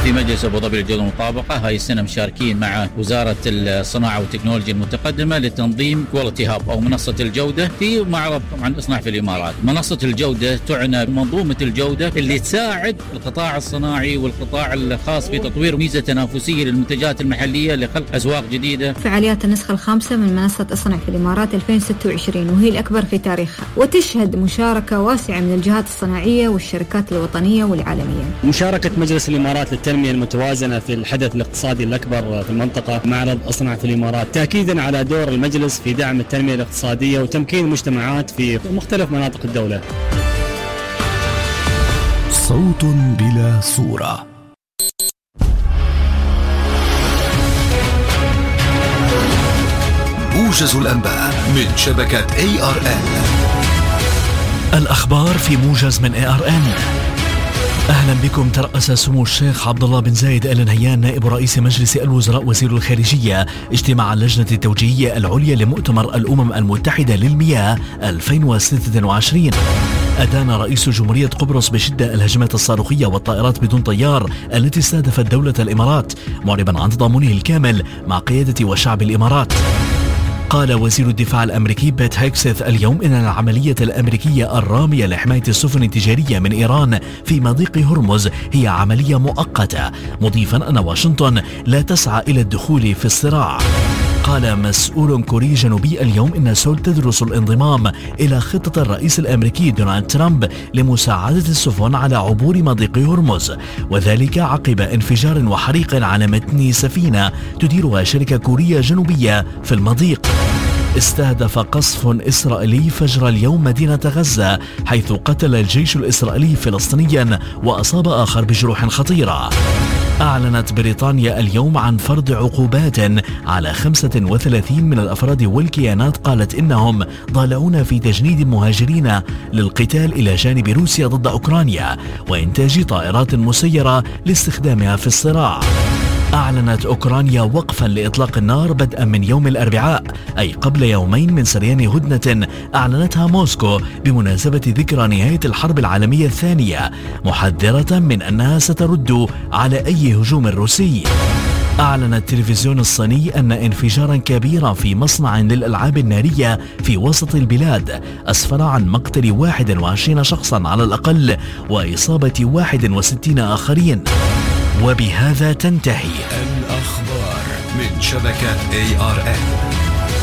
في مجلس أبو ظبي للجودة والمطابقة. هاي السنة مشاركين مع وزارة الصناعة والتكنولوجيا المتقدمة لتنظيم كواليتي هاب أو منصة الجودة في معرض طبعا اصنع في الإمارات. منصة الجودة تعنى بمنظومة الجودة اللي تساعد القطاع الصناعي والقطاع الخاص في تطوير ميزة تنافسية للمنتجات المحلية لخلق أسواق جديدة. فعاليات النسخة الخامسة من منصة اصنع في الإمارات 2026 وهي الأكبر في تاريخها، وتشهد مشاركة واسعة من الجهات الصناعية والشركات الوطنية والعالمية. مشاركة مجلس الإمارات للتنمية المتوازنة في الحدث الاقتصادي الأكبر في المنطقة معرض اصنع في الإمارات، تأكيدا على دور المجلس في دعم التنمية الاقتصادية وتمكين المجتمعات في مختلف مناطق الدولة. صوت بلا صورة. موجز الأنباء من شبكة ARN. الأخبار في موجز من ARN. أهلا بكم. ترأس سمو الشيخ عبد الله بن زايد آل نهيان نائب رئيس مجلس الوزراء وزير الخارجية اجتماع اللجنة التوجيهية العليا لمؤتمر الأمم المتحدة للمياه 2026. أدان رئيس جمهورية قبرص بشدة الهجمات الصاروخية والطائرات بدون طيار التي استهدفت دولة الإمارات، معربا عن تضامنه الكامل مع قيادة وشعب الإمارات. قال وزير الدفاع الأمريكي بيت هيكسث اليوم إن العملية الأمريكية الرامية لحماية السفن التجارية من إيران في مضيق هرمز هي عملية مؤقتة، مضيفا أن واشنطن لا تسعى إلى الدخول في الصراع. قال مسؤول كوري جنوبي اليوم إن سول تدرس الانضمام إلى خطة الرئيس الأمريكي دونالد ترامب لمساعدة السفن على عبور مضيق هرمز، وذلك عقب انفجار وحريق على متن سفينة تديرها شركة كورية جنوبية في المضيق. استهدف قصف إسرائيلي فجر اليوم مدينة غزة، حيث قتل الجيش الإسرائيلي فلسطينيا وأصاب آخر بجروح خطيرة. أعلنت بريطانيا اليوم عن فرض عقوبات على 35 من الأفراد والكيانات قالت إنهم ضالعون في تجنيد مهاجرين للقتال إلى جانب روسيا ضد أوكرانيا وإنتاج طائرات مسيرة لاستخدامها في الصراع. أعلنت أوكرانيا وقفا لإطلاق النار بدءا من يوم الأربعاء، أي قبل يومين من سريان هدنة أعلنتها موسكو بمناسبة ذكرى نهاية الحرب العالمية الثانية، محذرة من أنها سترد على أي هجوم روسي. أعلن التلفزيون الصيني أن انفجارا كبيرا في مصنع للألعاب النارية في وسط البلاد أسفر عن مقتل 21 شخصا على الأقل وإصابة 61 آخرين. وبهذا تنتهي الأخبار من شبكة ARN.